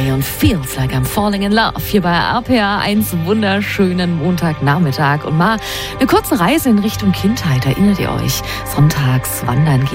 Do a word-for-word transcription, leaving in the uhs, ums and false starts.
Day und Feels Like I'm Falling in Love hier bei R P R eins. Wunderschönen Montagnachmittag und mal eine kurze Reise in Richtung Kindheit. Erinnert ihr euch? Sonntags wandern